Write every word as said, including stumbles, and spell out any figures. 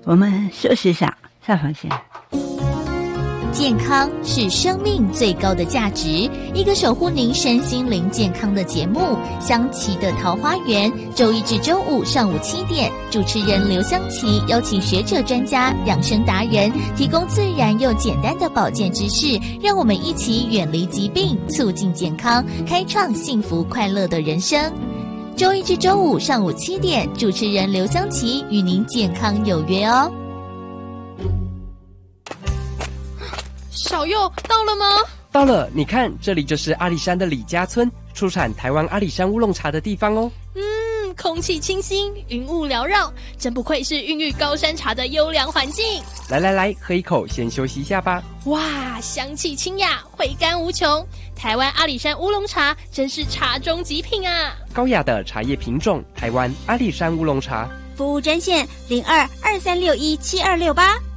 我们休息一下，下房间。 健康是生命最高的价值，一个守护您身心灵健康的节目——香琪的桃花源，周一至周五上午七点，主持人刘香琪邀请学者专家、养生达人，提供自然又简单的保健知识，让我们一起远离疾病，促进健康，开创幸福快乐的人生。周一至周五上午七点，主持人刘香琪与您健康有约哦。 小佑到了吗？ 到了，你看，这里就是阿里山的李家村，出产台湾阿里山乌龙茶的地方哦。 嗯，空气清新，云雾缭绕，真不愧是孕育高山茶的优良环境。 来来来，喝一口，先休息一下吧。 哇，香气清雅，回甘无穷。台湾阿里山乌龙茶真是茶中极品啊！ 高雅的茶叶品种，台湾阿里山乌龙茶。 服务专线零二二三六一七二六八。